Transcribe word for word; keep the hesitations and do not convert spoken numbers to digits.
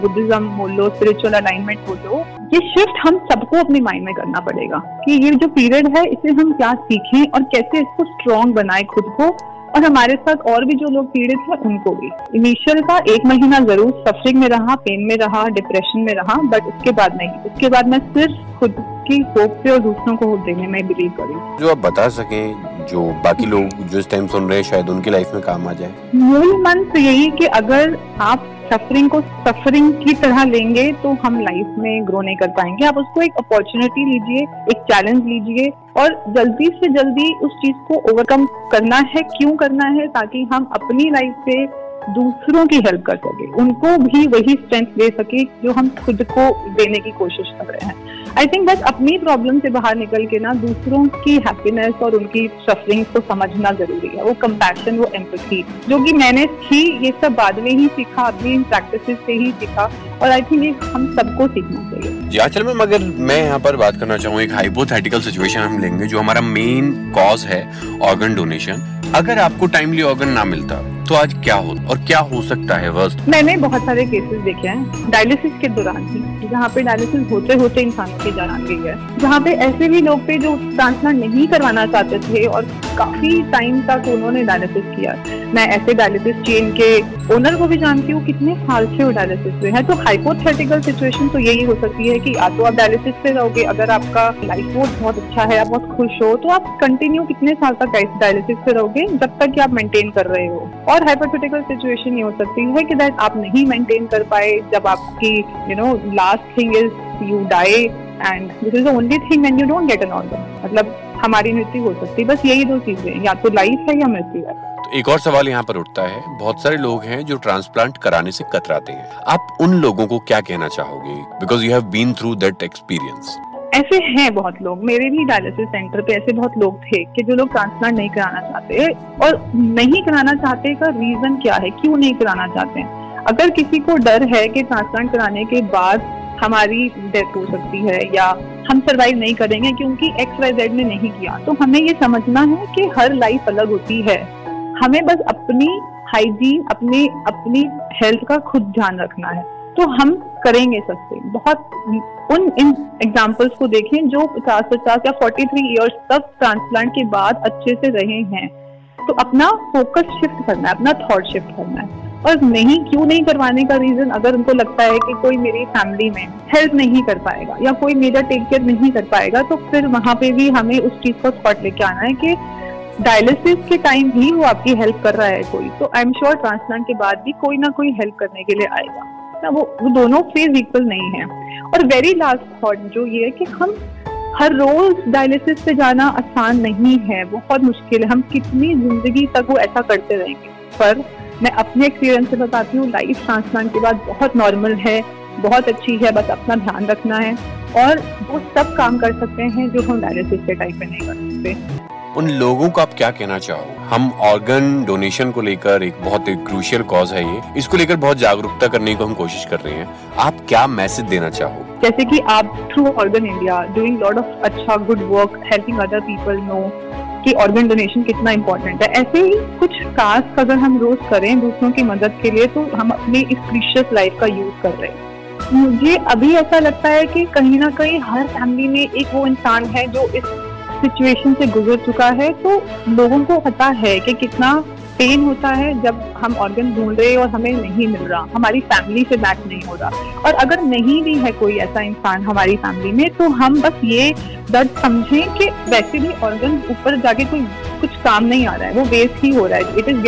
Buddhism बोल लो, spiritual alignment बोल लो, ये शिफ्ट हम सबको अपने माइंड में करना पड़ेगा कि ये जो पीरियड है इसे हम क्या सीखें और कैसे इसको स्ट्रॉन्ग बनाए खुद को, और हमारे साथ और भी जो लोग पीड़ित हैं उनको भी। इनिशियल का एक महीना जरूर सफरिंग में रहा, पेन में रहा, डिप्रेशन में रहा, बट उसके बाद नहीं। उसके बाद मैं सिर्फ खुद की होप पे और दूसरों को होप देने में बिलीव करी। जो आप बता सकें, जो बाकी लोग जो इस टाइम सुन रहे हैं शायद उनकी लाइफ में काम आ जाए। मूल मंत्र यही कि अगर आप सफरिंग को सफरिंग की तरह लेंगे तो हम लाइफ में ग्रो नहीं कर पाएंगे। आप उसको एक अपॉर्चुनिटी लीजिए, एक चैलेंज लीजिए और जल्दी से जल्दी उस चीज को ओवरकम करना है। क्यों करना है? ताकि हम अपनी लाइफ से दूसरों की हेल्प कर सके, उनको भी वही स्ट्रेंथ दे सके जो हम खुद को देने की कोशिश कर रहे हैं। आई थिंक बस अपनी प्रॉब्लम से बाहर निकल के ना दूसरों की हैप्पीनेस और उनकी सफरिंग को समझना जरूरी है। वो कंपैशन, वो एम्पैथी जो कि मैंने थी, ये सब बाद में ही सीखा, अपनी इन प्रैक्टिसेस से ही सीखा, और आई थिंक ये हम सबको सीखना चाहिए। जी आंचल मैम, अगर मैं यहाँ पर बात करना चाहूँ, एक हाइपोथेटिकल सिचुएशन हम लेंगे जो हमारा मेन कॉज है ऑर्गन डोनेशन। अगर आपको टाइमली ऑर्गन ना मिलता तो आज क्या हो और क्या हो सकता है वर्स्ट? मैंने बहुत सारे केसेस देखे हैं डायलिसिस के दौरान ही, जहाँ पे डायलिसिस होते होते इंसानों की जान गई है, जहाँ पे ऐसे भी लोग थे जो ट्रांसप्लांट नहीं करवाना चाहते थे और काफी टाइम तक उन्होंने डायलिसिस किया। मैं ऐसे डायलिसिस चेन के ओनर को भी जानती हूँ, कितने साल से वो डायलिसिस पे है। तो हाइपोथेटिकल सिचुएशन तो यही हो सकती है कि या तो आप डायलिसिस पे रहोगे, अगर आपका लाइफ बहुत अच्छा है, आप बहुत खुश हो, तो आप कंटिन्यू कितने साल तक डायलिसिस पे रहोगे जब तक कि आप मेंटेन कर रहे हो। और हाइपोथेटिकल सिचुएशन ये हो सकती है कि दैट आप नहीं मेंटेन कर पाए, जब आपकी you know last thing is you die and this is the only thing when you don't get an organ, मतलब हमारी मृत्यु हो सकती है। बस यही दो चीजें, या तो लाइफ है या मृत्यु है। तो एक और सवाल यहाँ पर उठता है, बहुत सारे लोग हैं जो ट्रांसप्लांट कराने से कतराते हैं, आप उन लोगों को क्या कहना चाहोगे? Because you have been through that experience. ऐसे हैं बहुत लोग, मेरे भी डायलिसिस सेंटर पे ऐसे बहुत लोग थे कि जो लोग ट्रांसप्लांट नहीं कराना चाहते। और नहीं कराना चाहते का रीजन क्या है, क्यों नहीं कराना चाहते हैं? अगर किसी को डर है कि ट्रांसप्लांट कराने के बाद हमारी डेथ हो सकती है या हम सर्वाइव नहीं करेंगे क्योंकि एक्स वाई जेड ने नहीं किया, तो हमें ये समझना है कि हर लाइफ अलग होती है। हमें बस अपनी हाइजीन, अपनी अपनी हेल्थ का खुद ध्यान रखना है, तो हम करेंगे सस्ते। बहुत उन इन एग्जाम्पल्स को देखें जो पचास पचास या तैंतालीस इयर्स तक ट्रांसप्लांट के बाद अच्छे से रहे हैं। तो अपना फोकस शिफ्ट करना है, अपना थॉट शिफ्ट करना है। और नहीं, क्यों नहीं करवाने का रीजन, अगर उनको लगता है कि कोई मेरी फैमिली में हेल्प नहीं कर पाएगा या कोई मेरा टेक केयर नहीं कर पाएगा, तो फिर वहां पे भी हमें उस चीज को थॉट लेके आना है कि डायलिसिस के टाइम भी वो आपकी हेल्प कर रहा है कोई, तो आई एम श्योर ट्रांसप्लांट के बाद भी कोई ना कोई हेल्प करने के लिए आएगा ना। वो वो दोनों फेज इक्वल नहीं है। और वेरी लास्ट थॉट जो ये है कि हम हर रोज डायलिसिस पे जाना आसान नहीं है, बहुत मुश्किल है। हम कितनी जिंदगी तक वो ऐसा करते रहेंगे? पर मैं अपने एक्सपीरियंस से बताती हूँ, लाइफ ट्रांसप्लांट के बाद बहुत नॉर्मल है, बहुत अच्छी है। बस अपना ध्यान रखना है और वो सब काम कर सकते हैं जो हम डायलिसिस के टाइम पे नहीं कर सकते। उन लोगों को आप क्या कहना चाहो? हम ऑर्गन डोनेशन को लेकर, एक बहुत एक क्रूशियल कॉज है ये, इसको लेकर बहुत जागरूकता करने को हम कोशिश कर रहे हैं। आप क्या मैसेज देना चाहो? जैसे कि आप through organ India doing lot of अच्छा good work, helping other people know कि ऑर्गन डोनेशन कितना इम्पोर्टेंट है। ऐसे ही कुछ टास्क अगर हम रोज करें दूसरों की मदद के लिए, तो हम अपनी इस प्रीशियस लाइफ का यूज कर रहे हैं। मुझे अभी ऐसा लगता है कि कहीं ना कहीं हर फैमिली में एक वो इंसान है जो इस सिचुएशन से गुजर चुका है, तो लोगों को पता है कि कितना पेन होता है जब हम ऑर्गन ढूंढ रहे और हमें नहीं मिल रहा, हमारी फैमिली से मैच नहीं हो रहा। और अगर नहीं भी है कोई ऐसा इंसान हमारी फैमिली में, तो हम बस ये दर्द समझें कि वैसे भी ऑर्गन ऊपर जाके कोई कुछ काम नहीं आ रहा है, वो वेस्ट ही हो रहा है। It is